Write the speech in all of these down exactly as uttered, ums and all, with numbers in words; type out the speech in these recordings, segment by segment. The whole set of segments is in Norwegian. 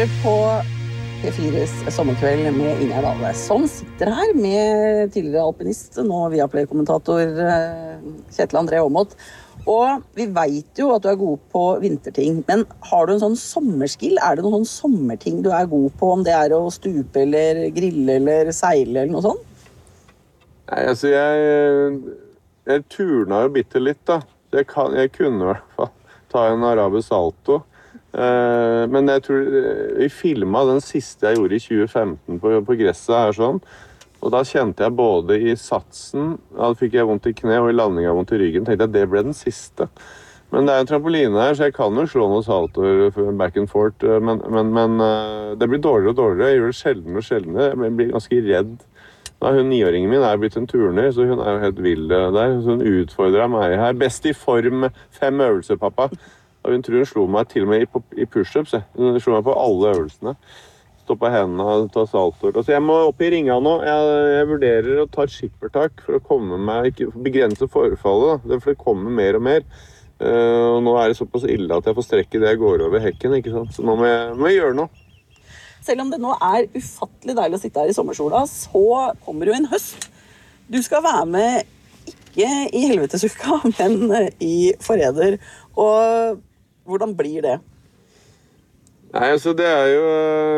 hører på P fires sommerkveld med Ingjerd Dale, som sitter her med tidligere alpinist, nå Viaplay-kommentator Kjetil André Aamodt. Og vi vet jo at du er god på vinterting, men har du en sånn sommerskill? Er det noen sånn sommerting du er god på, om det er å stupe eller grille eller seile eller noe sånt? Nei, altså jeg, jeg turna jo bitte litt da. Jeg, kan, jeg kunne i hvert fall ta en arabisk salto. Uh, men jeg tror vi filmet den siste jeg gjorde i tjue femten på, på gresset her sånn. Og da kjente jeg både i satsen, da fikk jeg vondt i kne, og i landingen vondt i ryggen. Tenkte jeg at det ble den siste. Men det er en trampoline her, så jeg kan jo slå noen saltoer back and forth. Men, men, men uh, det blir dårligere og dårligere. Jeg gjør det sjelden og sjelden. Jeg blir ganske redd. Da hun niåringen min er blitt en turner, så hun er jo helt vild der. Så hun utfordrer meg her. Best i form, fem øvelser, pappa. Og hun tror hun slo meg til og med i, i push-ups. Hun slo meg på alle øvelsene. Stå på hendene og ta saltoer. Altså, jeg må opp i ringa nå. Jeg, jeg vurderer å ta et skippertak for å komme meg, ikke begrense forfallet. Da. For det kommer mer og mer. Uh, og nå er det såpass ille at jeg får strekke det jeg går over hekken. Ikke sant? Så nå må jeg, må jeg gjøre noe. Selv om det nå er ufattelig deilig å sitte her i sommersola, så kommer jo en høst. Du skal være med ikke i helvetesuka, men i Forræder. Og hvordan blir det? Nei, altså det er jo...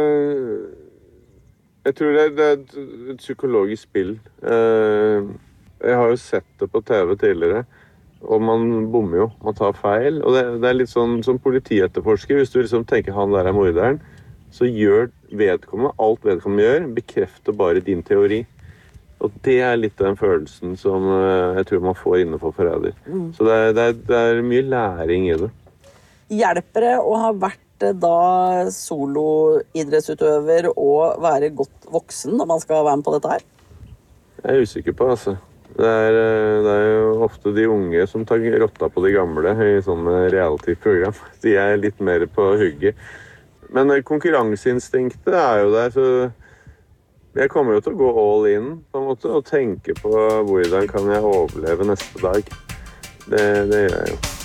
Jeg tror det er, det er et, et psykologisk spill. Jeg har jo sett det på T V tidligere, og man bommer jo, man tar feil. Og det, det er litt sånn som politietterforsker, hvis du liksom tenker han der er morderen, så gjør vedkommende, alt vedkommende gjør, bekrefter bare din teori. Og det er litt den følelsen som jeg tror man får innenfor Forræder. Mm. Så det er, det, er, det er mye læring i det. Hjelper det å ha vært da soloidrettsutøver og være godt voksen når man skal være med på dette her? Jeg er usikker på, altså. Det er, det er jo ofte de unge som tar rotta på de gamle i sånne reality-program. De er litt mer på hugget. Men konkurranseinstinktet er jo der, så jeg kommer jo til å gå all in på en måte, og tenke på hvordan kan jeg overleve neste dag. Det, det gjør jeg jo.